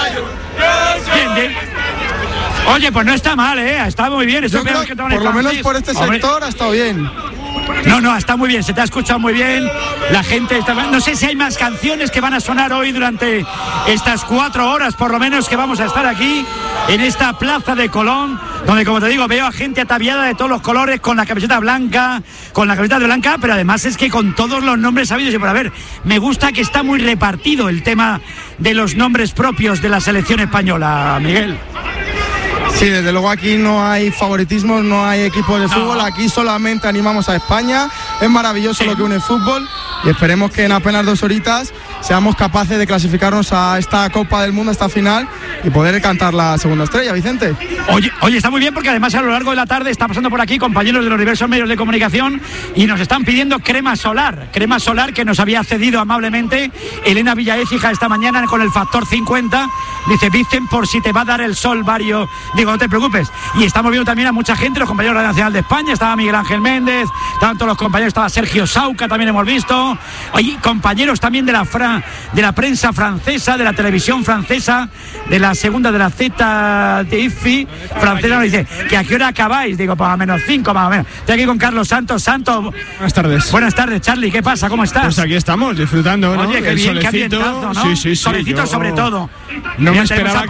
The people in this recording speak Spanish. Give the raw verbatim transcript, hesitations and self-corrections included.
Bien, bien. Oye, pues no está mal, ¿eh? Está muy bien. Eso Yo creo, que por lo menos por este sector Hombre. ha estado bien. No, no, está muy bien, se te ha escuchado muy bien. La gente está... No sé si hay más canciones que van a sonar hoy durante estas cuatro horas, por lo menos, que vamos a estar aquí, en esta plaza de Colón, donde, como te digo, veo a gente ataviada de todos los colores, con la camiseta blanca, con la camiseta de blanca, pero además es que con todos los nombres sabidos y por haber. Me gusta que está muy repartido el tema de los nombres propios de la selección española, Miguel. Sí, desde luego aquí no hay favoritismos, no hay equipos de fútbol, no. Aquí solamente animamos a España, es maravilloso sí. lo que une el fútbol y esperemos que en apenas dos horitas seamos capaces de clasificarnos a esta Copa del Mundo, a esta final y poder cantar la segunda estrella, Vicente. Oye, oye, está muy bien porque además a lo largo de la tarde está pasando por aquí compañeros de los diversos medios de comunicación y nos están pidiendo crema solar, crema solar que nos había cedido amablemente Elena Villaécija esta mañana con el factor cincuenta, dice, dicen por si te va a dar el sol varios, digo, no te preocupes, y estamos viendo también a mucha gente, los compañeros de la Nacional de España, estaba Miguel Ángel Méndez, estaban todos los compañeros, estaba Sergio Sauca, también hemos visto, oye, compañeros también de la fra de la prensa francesa, de la televisión francesa, de la segunda de la Z de I F I francesa, nos dice que a qué hora acabáis, digo, pues a menos cinco más o menos. Estoy aquí con Carlos Santos. Santos, buenas tardes. Buenas tardes, Charlie, ¿qué pasa? ¿Cómo estás? Pues aquí estamos, disfrutando, ¿no? Oye, qué el bien, solecito, qué ambientazo, ¿no? Sí, sí, sí. Solecito yo... sobre todo. No Mira, me esperaba